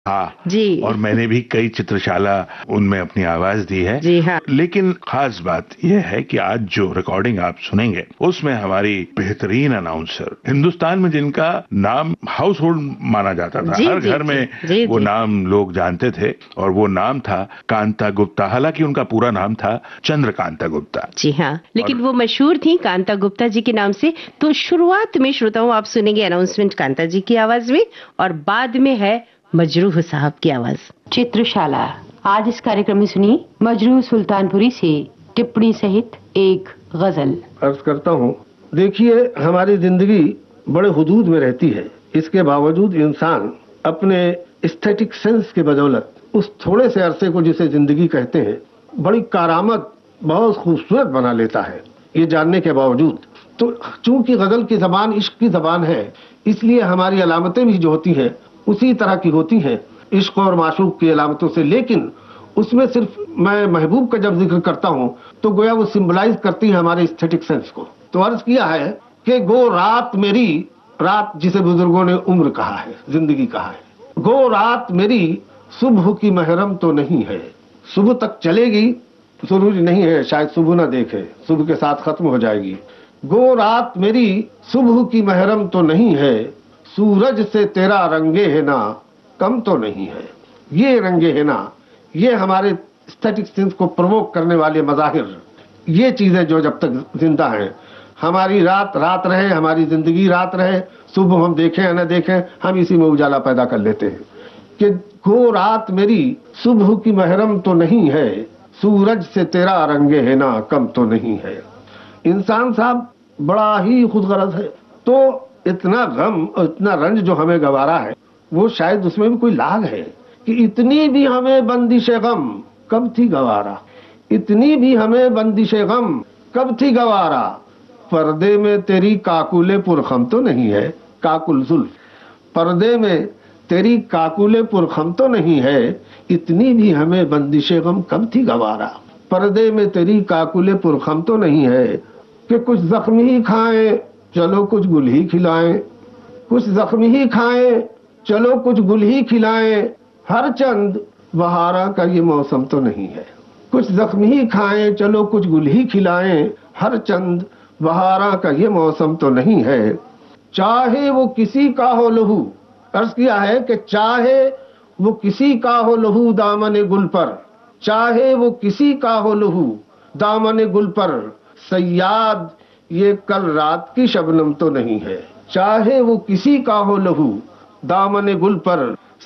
हाँ جی اور میں نے بھی کئی چترشالہ ان میں اپنی آواز دی ہے. جی ہاں لیکن خاص بات یہ ہے کہ آج جو ریکارڈنگ آپ سنیں گے اس میں ہماری بہترین اناؤنسر ہندوستان میں جن کا نام ہاؤس ہولڈ مانا جاتا تھا، جی ہر جی گھر میں جی وہ جی نام لوگ جانتے تھے، اور وہ نام تھا کانتا گپتا. حالانکہ ان کا پورا نام تھا چندر کانتا گپتا. جی ہاں، لیکن وہ مشہور تھیں کانتا گپتا جی کے نام سے. تو شروعات میں شروتاؤں آپ سنیں گے اناؤنسمنٹ کانتا جی کی آواز میں، اور بعد میں ہے مجروح صاحب کی آواز. چترشالہ آج اس کارکرم میں سنی مجروح سلطان پوری سے ٹپڑی سہت ایک غزل. عرض کرتا ہوں، دیکھیے ہماری زندگی بڑے حدود میں رہتی ہے، اس کے باوجود انسان اپنے ایستھیٹک سینس کے بدولت اس تھوڑے سے عرصے کو جسے زندگی کہتے ہیں بڑی کارآمد، بہت خوبصورت بنا لیتا ہے. یہ جاننے کے باوجود تو چونکہ غزل کی زبان عشق کی زبان ہے، اس لیے ہماری علامتیں بھی جو ہوتی ہیں اسی طرح کی ہوتی ہیں، عشق اور معشوق کی علامتوں سے. لیکن اس میں صرف میں محبوب کا جب ذکر کرتا ہوں تو گویا وہ سمبلائز کرتی ہے ہمارے ایستھیٹک سینس کو. تو عرض کیا ہے کہ گو رات میری، رات جسے بزرگوں نے عمر کہا ہے، زندگی کہا ہے، گو رات میری صبح کی محرم تو نہیں ہے. صبح تک چلے گی، ضروری نہیں ہے شاید صبح نہ دیکھے، صبح کے ساتھ ختم ہو جائے گی. گو رات میری صبح کی محرم تو نہیں ہے، سورج سے تیرا رنگے ہے نا کم تو نہیں ہے. یہ رنگے ہے نا، یہ ہمارے اسٹیٹک سینس کو پرووک کرنے والے مظاہر، یہ چیزیں جو جب تک زندہ ہیں، ہماری رات رات رہے، ہماری زندگی رات رہے، صبح ہم دیکھیں یا نہ دیکھیں ہم اسی میں اجالا پیدا کر لیتے ہیں. کہ گو رات میری صبح کی محرم تو نہیں ہے، سورج سے تیرا رنگے ہے نا کم تو نہیں ہے. انسان صاحب بڑا ہی خود غرض ہے. تو اتنا غم اور اتنا رنج جو ہمیں گوارا ہے، وہ شاید اس میں بھی کوئی لاگ ہے کہ اتنی بھی ہمیں بندش غم کب تھی گوارا، اتنی بھی ہمیں بندش غم کب تھی گوارا، پردے میں تیری کاکل پرخم تو نہیں ہے. کاکل زلف، پردے میں تیری کاکل پرخم تو نہیں ہے، اتنی بھی ہمیں بندش غم کب تھی گوارا، پردے میں تیری کاکل پرخم تو نہیں ہے. کہ کچھ زخمی ہی کھائیں چلو کچھ گل ہی کھلائیں، کچھ زخمی ہی کھائیں چلو کچھ گل ہی کھلائیں، ہر چند بہارا کا یہ موسم تو نہیں ہے. کچھ زخمی ہی کھائیں چلو کچھ گل ہی کھلائیں، ہر چند بہارا کا یہ موسم تو نہیں ہے. چاہے وہ کسی کا ہو لہو، عرض کیا ہے کہ چاہے وہ کسی کا ہو لہو دامن گل پر، چاہے وہ کسی کا ہو لہو دامن گل پر، صیاد یہ کل رات کی شبنم تو نہیں ہے. چاہے وہ کسی کا ہو لہو دامن گل پر،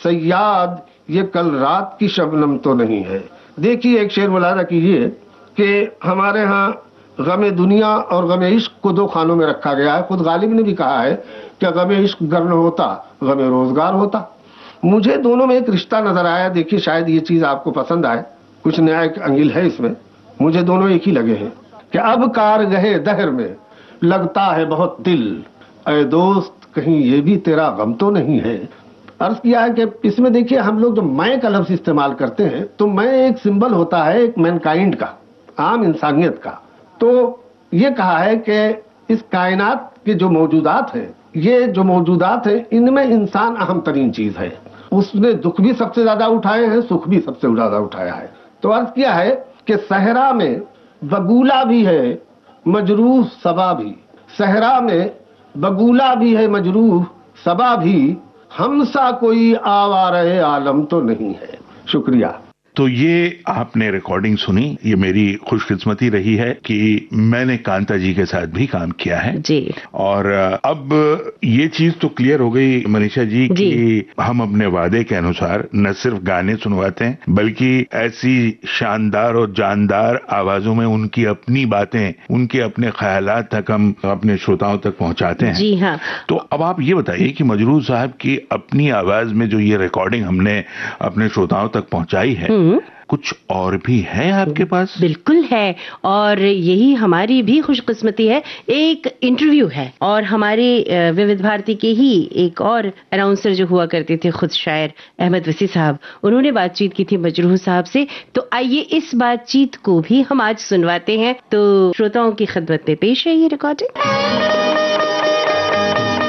صیاد یہ کل رات کی شبنم تو نہیں ہے. دیکھیے ایک شعر ملاحظہ کیجیے کہ ہمارے ہاں غم دنیا اور غم عشق کو دو خانوں میں رکھا گیا ہے. خود غالب نے بھی کہا ہے کہ غم عشق گر نہ ہوتا غم روزگار ہوتا. مجھے دونوں میں ایک رشتہ نظر آیا. دیکھیے شاید یہ چیز آپ کو پسند آئے، کچھ نیا ایک انگل ہے اس میں. مجھے دونوں ایک ہی لگے ہیں کہ اب کارگہ دہر میں لگتا ہے بہت دل، اے دوست کہیں یہ بھی تیرا غم تو نہیں ہے. عرض کیا ہے کہ اس میں دیکھیے ہم لوگ جو میں کا لفظ استعمال کرتے ہیں تو میں ایک سمبل ہوتا ہے ایک مین کائنڈ کا، عام انسانیت کا. تو یہ کہا ہے کہ اس کائنات کے جو موجودات ہیں، یہ جو موجودات ہیں ان میں انسان اہم ترین چیز ہے. اس نے دکھ بھی سب سے زیادہ اٹھائے ہیں، سکھ بھی سب سے زیادہ اٹھایا ہے. تو عرض کیا ہے کہ صحرا میں بگولا بھی ہے مجروح صبا بھی، صحرا میں بگولا بھی ہے مجروح صبا بھی، ہم سا کوئی آوارہ عالم تو نہیں ہے. شکریہ. تو یہ آپ نے ریکارڈنگ سنی، یہ میری خوش قسمتی رہی ہے کہ میں نے کانتا جی کے ساتھ بھی کام کیا ہے جی. اور اب یہ چیز تو کلیئر ہو گئی منیشا جی کہ ہم اپنے وعدے کے انوسار نہ صرف گانے سنواتے ہیں بلکہ ایسی شاندار اور جاندار آوازوں میں ان کی اپنی باتیں، ان کے اپنے خیالات تک ہم اپنے شروتاؤں تک پہنچاتے ہیں. جی ہاں. تو اب آپ یہ بتائیے کہ مجروح صاحب کی اپنی آواز میں جو یہ ریکارڈنگ ہم نے اپنے شروتاؤں تک پہنچائی ہے، کچھ اور بھی ہے آپ کے پاس؟ بالکل ہے، اور یہی ہماری بھی خوش قسمتی ہے. ایک انٹرویو ہے، اور ہمارے وودھ بھارتی کے ہی ایک اور اناؤنسر جو ہوا کرتے تھے خود شاعر احمد وسیع صاحب، انہوں نے بات چیت کی تھی مجروح صاحب سے. تو آئیے اس بات چیت کو بھی ہم آج سنواتے ہیں. تو شروتاؤں کی خدمت میں پیش ہے یہ ریکارڈنگ.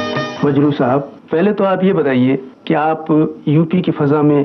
مجروح صاحب، پہلے تو آپ یہ بتائیے کہ آپ یو پی کی فضا میں